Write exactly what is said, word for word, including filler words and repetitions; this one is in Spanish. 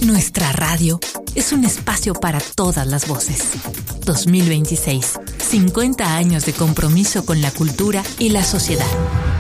Nuestra radio es un espacio para todas las voces. dos mil veintiséis, cincuenta años de compromiso con la cultura y la sociedad.